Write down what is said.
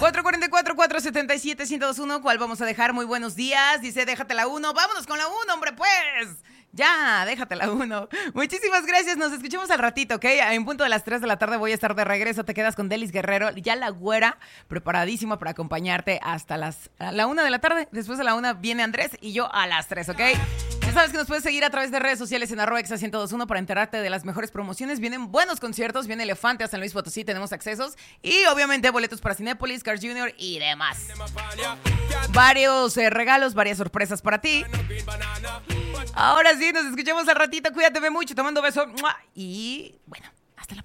444-477-1021. ¿Cuál vamos a dejar? Muy buenos días. Dice, déjate la 1. Vámonos con la 1, hombre, pues. Ya, déjate la 1. Muchísimas gracias. Nos escuchamos al ratito, ¿ok? En punto de las 3 de la tarde voy a estar de regreso. Te quedas con Delis Guerrero. Ya la güera, preparadísima para acompañarte hasta la 1 de la tarde. Después de la 1 viene Andrés y yo a las 3, ¿ok? Ya sabes que nos puedes seguir a través de redes sociales en @exa1021 para enterarte de las mejores promociones. Vienen buenos conciertos, viene Elefante a San Luis Potosí, tenemos accesos y obviamente boletos para Cinépolis, Cars Jr. y demás. Varios regalos, varias sorpresas para ti. Ahora sí, nos escuchamos al ratito. Cuídate mucho, te mando beso. Y bueno.